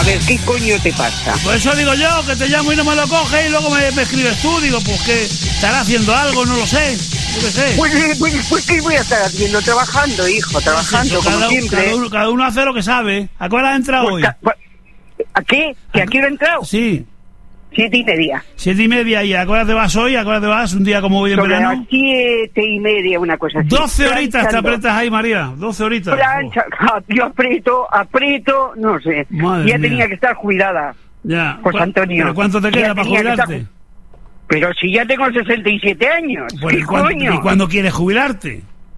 A ver, ¿qué coño te pasa? Por eso digo yo, que te llamo y no me lo coges y luego me escribes tú. Digo, pues que estará haciendo algo, no lo sé. Yo qué sé. Pues ¿qué voy a estar haciendo? Trabajando, hijo, trabajando, Pues eso, como siempre. cada uno hace lo que sabe. ¿A qué hora ha entrado hoy? ¿A qué? ¿Que aquí no he entrado? Sí. 7:30. 7:30, ¿y a qué hora te vas hoy? ¿A qué hora te vas? Un día como hoy en Sobre verano. las 7:30, una cosa así. 12 horitas te Planchando. apretas ahí, María. 12 horitas. Plancha, yo aprieto, no sé. Madre Ya mía. tenía que estar jubilada. Ya. Pues Antonio. ¿Pero cuánto te ya queda para tenía que estar jubilarte? Pero si ya tengo 67 años. Pues, ¿Qué coño? ¿Y cuándo quieres jubilarte?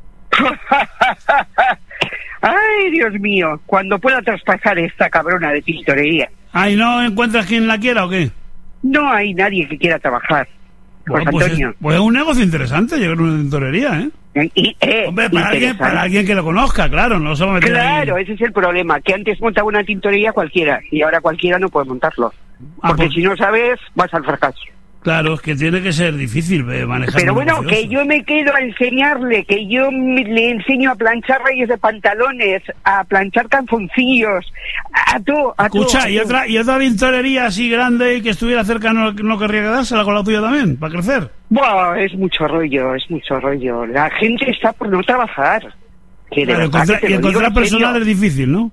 Ay, Dios mío, cuando pueda traspasar esta cabrona de tintorería. ¿Ay, no encuentras quien la quiera o qué? No hay nadie que quiera trabajar. Pues Bueno, Antonio. pues es un negocio interesante llegar a una tintorería, ¿eh? Hombre, para alguien que lo conozca, claro, no se va a meter Claro, ahí. ese es el problema, que antes montaba una tintorería cualquiera y ahora cualquiera no puede montarlo. Porque pues, si no sabes, vas al fracaso. Claro, es que tiene que ser difícil manejar. Pero un bueno, negocio. que yo me quedo a enseñarle, que yo le enseño a planchar rayos de pantalones, a planchar calzoncillos, a todo. Escucha, ¿y otra tintorería así grande y que estuviera cerca no querría quedársela con la tuya también, para crecer? Buah, es mucho rollo. La gente está por no trabajar. Que de Claro, verdad que te lo digo encontrar en personal serio. es difícil, ¿no?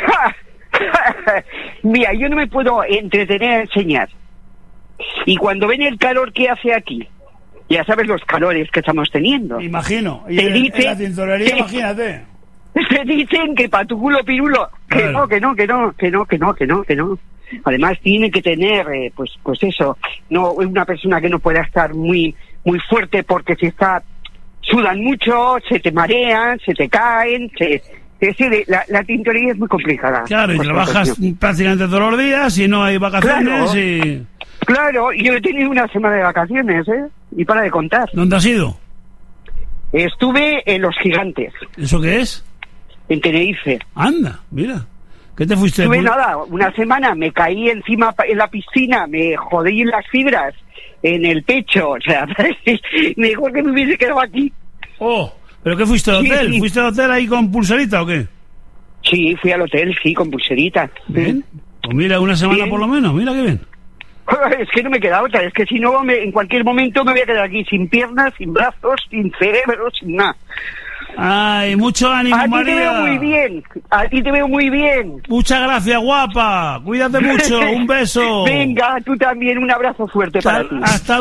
Mira, yo no me puedo entretener a enseñar. Y cuando ven el calor que hace aquí, ya sabes los calores que estamos teniendo. Me imagino. Y Te en dice- la tintorería, te- imagínate. Se dicen que pa' tu culo pirulo, Claro. que no. Además tiene que tener, pues eso, no una persona que no pueda estar muy fuerte, porque si sudan mucho, se te marean, se te caen, la tintorería es muy complicada. Claro, y Pues, trabajas Antonio. prácticamente todos los días y no hay vacaciones Claro. y... Claro, y yo he tenido una semana de vacaciones, y para de contar. ¿Dónde has ido? Estuve en Los Gigantes, ¿Eso qué es? en Tenerife. Anda, mira. ¿Qué te fuiste? Estuve nada, una semana, me caí encima en la piscina, me jodí en las fibras, en el pecho, o sea, mejor que me hubiese quedado aquí. Oh, ¿pero qué fuiste al Sí, hotel? sí. ¿Fuiste al hotel ahí con pulserita o qué? Sí, fui al hotel, sí, con pulserita. Bien. Pues mira, una semana Bien. por lo menos, mira qué bien. Es que no me queda otra, es que si no, en cualquier momento me voy a quedar aquí sin piernas, sin brazos, sin cerebro, sin nada. Ay, mucho ánimo, A ti María. te veo muy bien, Muchas gracias, guapa. Cuídate mucho. Un beso. Venga, tú también, un abrazo fuerte para ti. Hasta